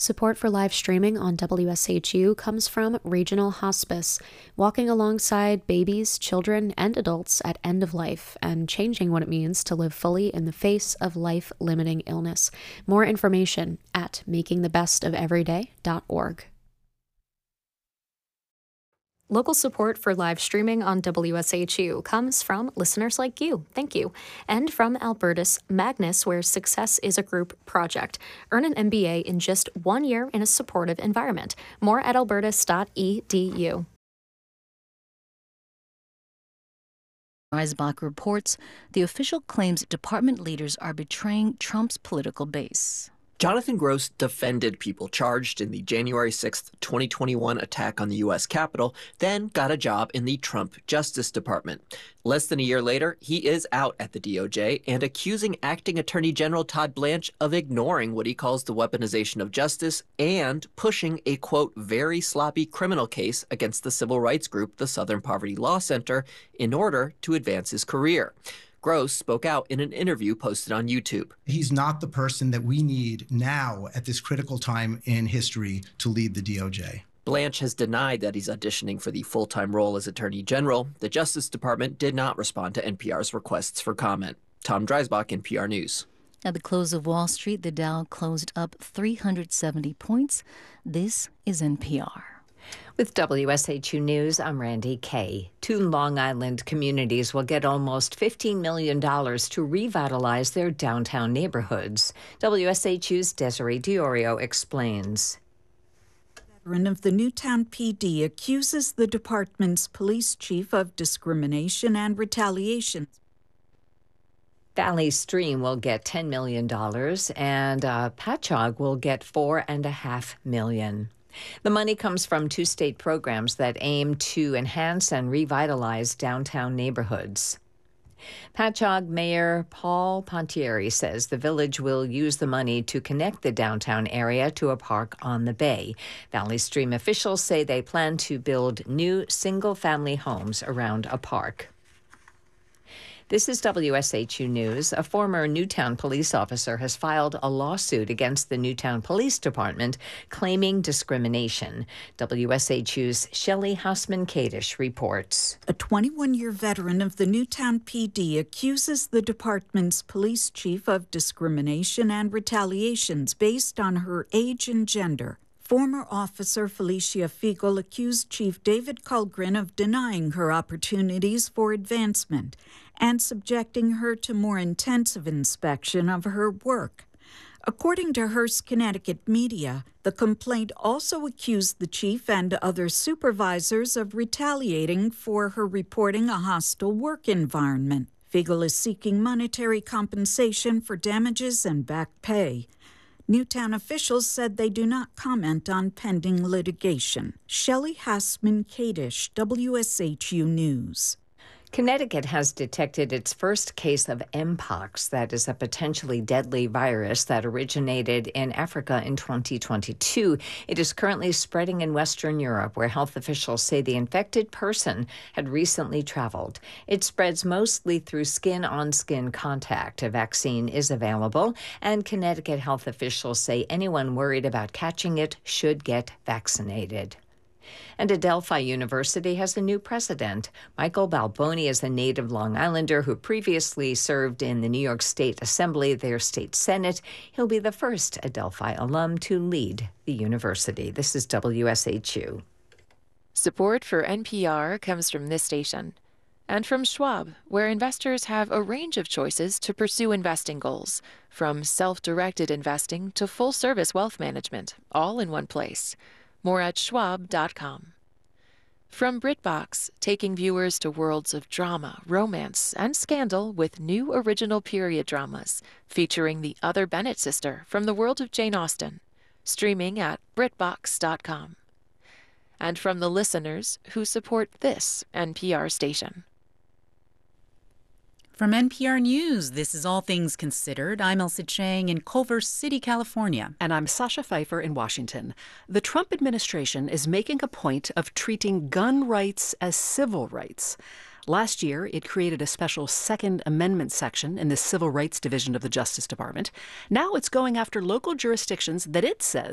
Support for live streaming on WSHU comes from Regional Hospice, walking alongside babies, children, and adults at end of life and changing what it means to live fully in the face of life-limiting illness. More information at makingthebestofeveryday.org. Local support for live streaming on WSHU comes from listeners like you. Thank you. And from Albertus Magnus, where success is a group project. Earn an MBA in just 1 year in a supportive environment. More at albertus.edu. Dreisbach reports the official claims department leaders are betraying Trump's political base. Jonathan Gross defended people charged in the January 6, 2021 attack on the U.S. Capitol, then got a job in the Trump Justice Department. Less than a year later, he is out at the DOJ and accusing Acting Attorney General Todd Blanche of ignoring what he calls the weaponization of justice and pushing a, quote, very sloppy criminal case against the civil rights group, the Southern Poverty Law Center, in order to advance his career. Gross spoke out in an interview posted on YouTube. He's not the person that we need now at this critical time in history to lead the DOJ. Blanche has denied that he's auditioning for the full-time role as Attorney General. The Justice Department did not respond to NPR's requests for comment. Tom Dreisbach, NPR News. At the close of Wall Street, the Dow closed up 370 points. This is NPR. With WSHU News, I'm Randy Kay. 2 Long Island communities will get almost $15 million to revitalize their downtown neighborhoods. WSHU's Desiree Diorio explains. Veteran of the Newtown PD accuses the department's police chief of discrimination and retaliation. Valley Stream will get $10 million and Patchogue will get $4.5 million. The money comes from 2 state programs that aim to enhance and revitalize downtown neighborhoods. Patchogue Mayor Paul Pontieri says the village will use the money to connect the downtown area to a park on the bay. Valley Stream officials say they plan to build new single-family homes around a park. This is WSHU News. A former Newtown police officer has filed a lawsuit against the Newtown Police Department claiming discrimination. WSHU's Shelley Hausman-Kadish reports. A 21-year veteran of the Newtown PD accuses the department's police chief of discrimination and retaliations based on her age and gender. Former officer Felicia Fiegel accused Chief David Kulgren of denying her opportunities for advancement and subjecting her to more intensive inspection of her work. According to Hearst, Connecticut media, the complaint also accused the chief and other supervisors of retaliating for her reporting a hostile work environment. Fiegel is seeking monetary compensation for damages and back pay. Newtown officials said they do not comment on pending litigation. Shelley Hausman-Kadish, WSHU News. Connecticut has detected its first case of Mpox, that is a potentially deadly virus that originated in Africa in 2022. It is currently spreading in Western Europe, where health officials say the infected person had recently traveled. It spreads mostly through skin-on-skin contact. A vaccine is available, and Connecticut health officials say anyone worried about catching it should get vaccinated. And Adelphi University has a new president. Michael Balboni is a native Long Islander who previously served in the New York State Assembly, their state senate. He'll be the first Adelphi alum to lead the university. This is WSHU. Support for NPR comes from this station and from Schwab, where investors have a range of choices to pursue investing goals, from self-directed investing to full-service wealth management, all in one place. More at schwab.com. From BritBox, taking viewers to worlds of drama, romance, and scandal with new original period dramas featuring the other Bennett sister from the world of Jane Austen. Streaming at BritBox.com. And from the listeners who support this NPR station. From NPR News, this is All Things Considered. I'm Elsa Chang in Culver City, California. And I'm Sasha Pfeiffer in Washington. The Trump administration is making a point of treating gun rights as civil rights. Last year, it created a special Second Amendment section in the Civil Rights Division of the Justice Department. Now it's going after local jurisdictions that it says